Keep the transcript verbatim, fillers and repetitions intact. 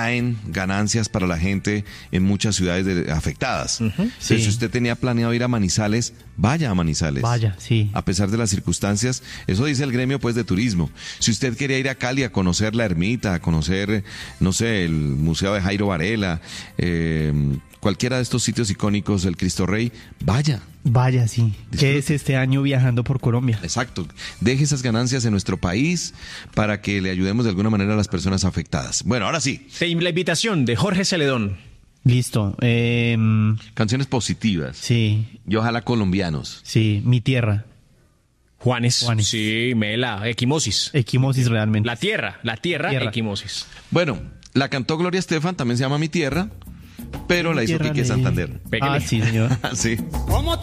traen ganancias para la gente en muchas ciudades de- afectadas. Ujú, Entonces, sí. si usted tenía planeado ir a Manizales, vaya a Manizales. Vaya, sí. A pesar de las circunstancias, eso dice el gremio pues de turismo. Si usted quería ir a Cali a conocer la ermita, a conocer, no sé, el Museo de Jairo Varela, eh, cualquiera de estos sitios icónicos del Cristo Rey, vaya. Vaya, sí. Disfrute. ¿Qué es este año viajando por Colombia? Exacto. Deje esas ganancias en nuestro país para que le ayudemos de alguna manera a las personas afectadas. Bueno, ahora sí, La invitación de Jorge Celedón. Listo. Eh, canciones positivas sí, y ojalá colombianos. sí. Mi tierra. Juanes. Juanes. Sí, Mela. Equimosis. Equimosis realmente. La tierra. La tierra, Tierra. equimosis. Bueno, la cantó Gloria Estefan, también se llama Mi Tierra, pero la hizo Tierra Quique de- Santander. Pégale. Ah, sí, señor. Sí.